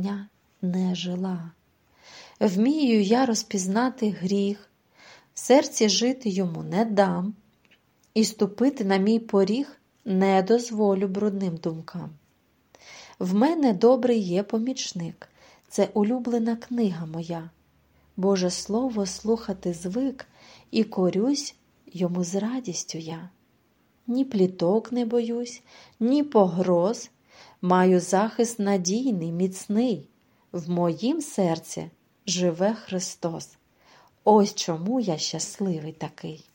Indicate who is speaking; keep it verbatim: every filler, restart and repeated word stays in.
Speaker 1: дня не жила. Вмію я розпізнати гріх, в серці жити йому не дам, і ступити на мій поріг не дозволю брудним думкам. В мене добрий є помічник, це улюблена книга моя. Боже слово слухати звик, і корюсь йому з радістю я. Ні пліток не боюсь, ні погроз, маю захист надійний, міцний. В моїм серці живе Христос. Ось чому я щасливий такий.